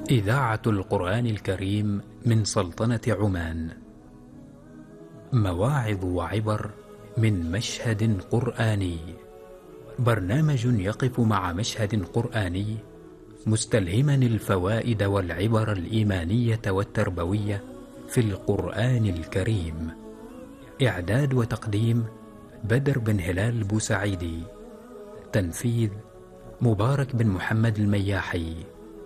إذاعة القرآن الكريم من سلطنة عمان. مواعظ وعبر من مشهد قرآني. برنامج يقف مع مشهد قرآني مستلهما الفوائد والعبر الإيمانية والتربوية في القرآن الكريم. إعداد وتقديم بدر بن هلال بوسعيدي. تنفيذ مبارك بن محمد المياحي.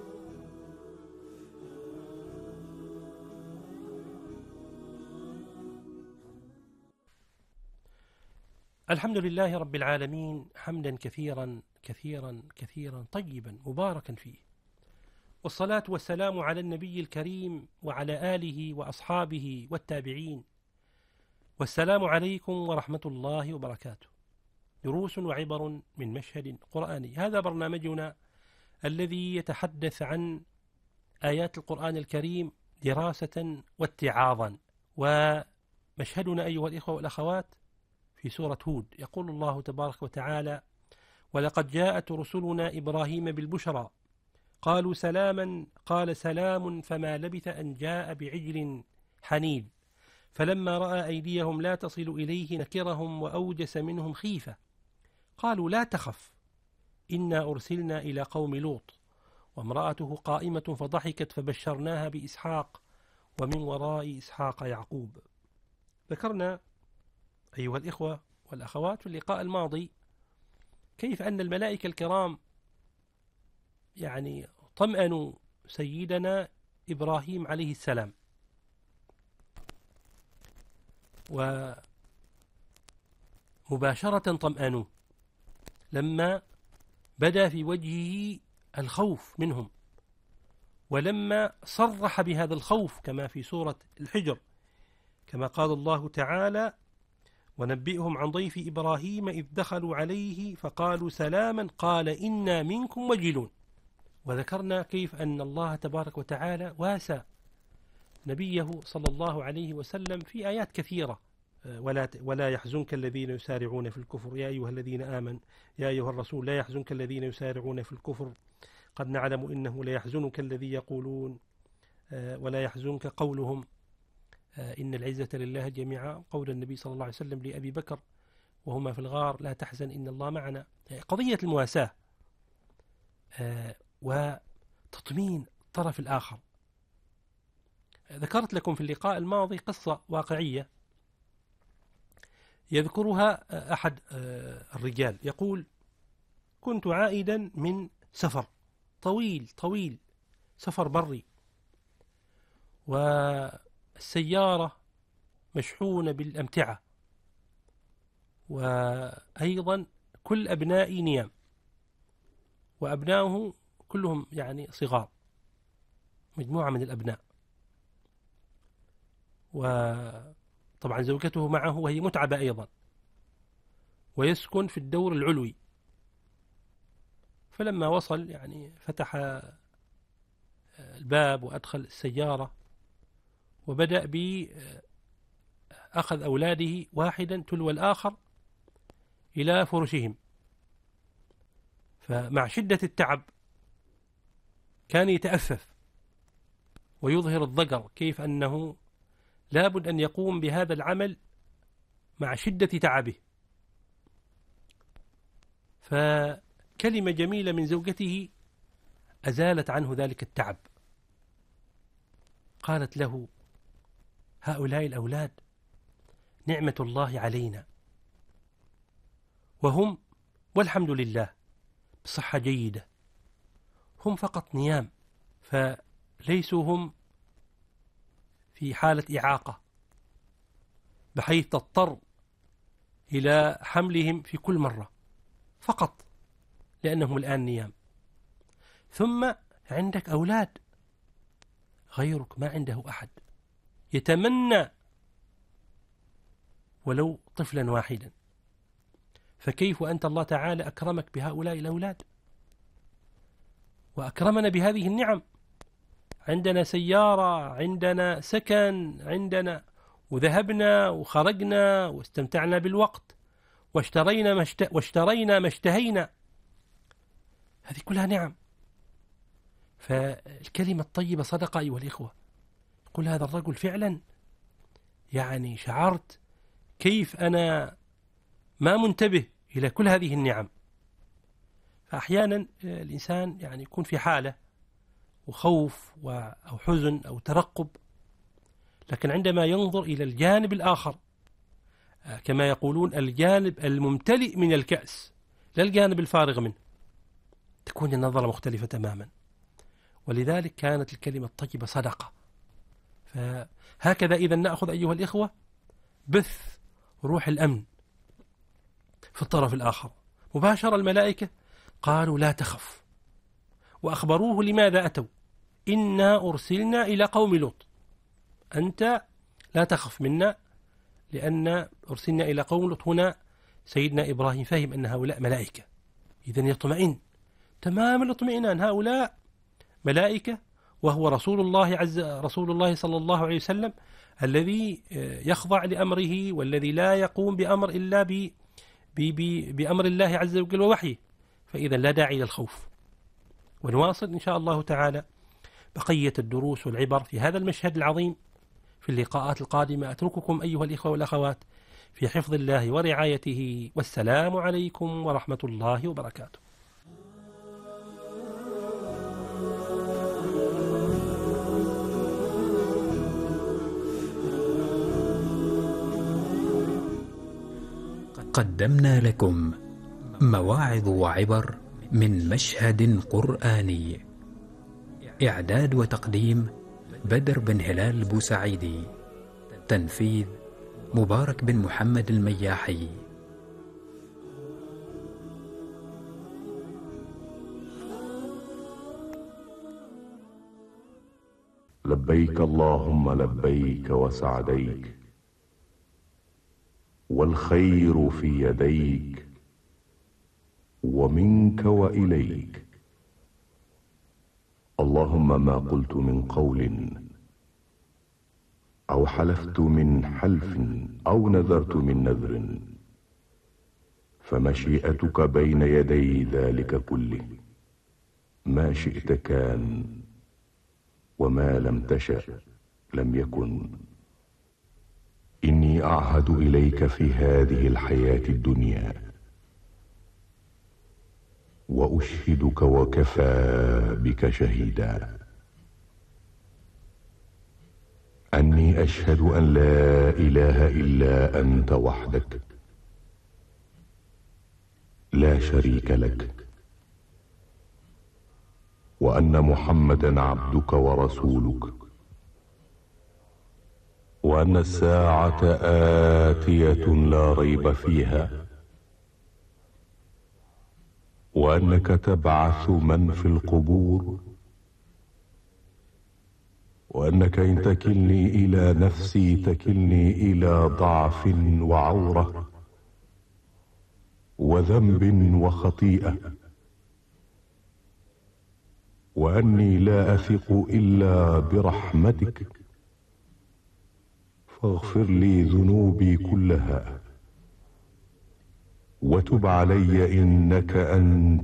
الحمد لله رب العالمين، حمدا كثيرا كثيرا كثيرا طيبا مباركا فيه، والصلاة والسلام على النبي الكريم وعلى آله وأصحابه والتابعين. والسلام عليكم ورحمة الله وبركاته. دروس وعبر من مشهد قرآني. هذا برنامجنا الذي يتحدث عن آيات القرآن الكريم دراسة واتعاظا. ومشهدنا أيها الإخوة والأخوات في سورة هود. يقول الله تبارك وتعالى: ولقد جاءت رسلنا إبراهيم بالبشرى قالوا سلاما قال سلام فما لبث أن جاء بعجل حنيذ فلما رأى أيديهم لا تصل إليه نكرهم وأوجس منهم خيفة قالوا لا تخف إنا أرسلنا إلى قوم لوط وامرأته قائمة فضحكت فبشرناها بإسحاق ومن وراء إسحاق يعقوب. ذكرنا أيها الإخوة والأخوات في اللقاء الماضي كيف أن الملائكة الكرام طمأنوا سيدنا إبراهيم عليه السلام، ومباشرة طمأنوه لما بدا في وجهه الخوف منهم، ولما صرح بهذا الخوف كما في سورة الحجر، كما قال الله تعالى: ونبئهم عن ضيف إبراهيم إذ دخلوا عليه فقالوا سلاما قال إنا منكم وجلون. وذكرنا كيف أن الله تبارك وتعالى واسى نبيه صلى الله عليه وسلم في آيات كثيرة. ولا يحزنك الذين يسارعون في الكفر يا أيها الذين آمنوا يا أيها الرسول لا يحزنك الذين يسارعون في الكفر قد نعلم إنه لا يحزنك الذي يقولون ولا يحزنك قولهم إن العزة لله جميعا. قول النبي صلى الله عليه وسلم لأبي بكر وهما في الغار: لا تحزن إن الله معنا. قضية المواساة وتطمين الطرف الآخر. ذكرت لكم في اللقاء الماضي قصة واقعية يذكرها أحد الرجال، يقول: كنت عائدا من سفر طويل سفر بري، والسيارة مشحونة بالأمتعة، وأيضا كل أبنائي نيام، وأبنائه كلهم صغار، مجموعة من الأبناء، وطبعا زوجته معه وهي متعبة أيضا، ويسكن في الدور العلوي. فلما وصل فتح الباب وأدخل السيارة وبدأ بأخذ أولاده واحدا تلو الآخر إلى فرشهم. فمع شدة التعب كان يتأفف ويظهر الضجر، كيف أنه لابد أن يقوم بهذا العمل مع شدة تعبه. فكلمة جميلة من زوجته أزالت عنه ذلك التعب. قالت له: هؤلاء الأولاد نعمة الله علينا، وهم والحمد لله بصحة جيدة، هم فقط نيام، فليسوا هم في حالة إعاقة بحيث تضطر إلى حملهم في كل مرة، فقط لأنهم الآن نيام. ثم عندك أولاد غيرك ما عنده أحد يتمنى ولو طفلا واحدا، فكيف أنت الله تعالى أكرمك بهؤلاء الأولاد وأكرمنا بهذه النعم؟ عندنا سيارة، عندنا سكن، عندنا، وذهبنا وخرجنا واستمتعنا بالوقت واشترينا ما اشتهينا، هذه كلها نعم. فالكلمة الطيبة صدقة أيها الإخوة. يقول هذا الرجل فعلا يعني شعرت كيف أنا ما منتبه إلى كل هذه النعم. فأحيانا الإنسان يعني يكون في حالة وخوف أو حزن أو ترقب، لكن عندما ينظر إلى الجانب الآخر كما يقولون الجانب الممتلئ من الكأس لا الجانب الفارغ منه، تكون النظرة مختلفة تماما. ولذلك كانت الكلمة الطيبة صدقة. فهكذا إذا نأخذ أيها الإخوة بث روح الأمن في الطرف الآخر. مباشرة الملائكة قالوا لا تخف، وأخبروه لماذا أتوا: إنا أرسلنا إلى قوم لوط، أنت لا تخف منا لأن أرسلنا إلى قوم لوط. هنا سيدنا إبراهيم فهم أن هؤلاء ملائكة، إذن يطمئن تمام الاطمئنان، هؤلاء ملائكة وهو رسول الله صلى الله عليه وسلم الذي يخضع لأمره والذي لا يقوم بأمر إلا بأمر الله عز وجل ووحيه، فإذا لا داعي للخوف. ونواصل إن شاء الله تعالى بقية الدروس والعبر في هذا المشهد العظيم في اللقاءات القادمة. أترككم أيها الإخوة والأخوات في حفظ الله ورعايته، والسلام عليكم ورحمة الله وبركاته. قدمنا لكم مواعظ وعبر من مشهد قرآني. إعداد وتقديم بدر بن هلال البوسعيدي. تنفيذ مبارك بن محمد المياحي. لبيك اللهم لبيك وسعديك، والخير في يديك، ومنك وإليك. اللهم ما قلت من قول أو حلفت من حلف أو نذرت من نذر فمشيئتك بين يدي ذلك كله، ما شئت كان وما لم تشأ لم يكن. إني أعهد إليك في هذه الحياة الدنيا وأشهدك وكفى بك شهيدا أني أشهد أن لا إله إلا أنت وحدك لا شريك لك، وأن محمدا عبدك ورسولك، وأن الساعة آتية لا ريب فيها، وأنك تبعث من في القبور، وأنك إن تكلني إلى نفسي تكلني إلى ضعف وعورة وذنب وخطيئة، وأني لا أثق إلا برحمتك، فاغفر لي ذنوبي كلها وتب علي إنك أنت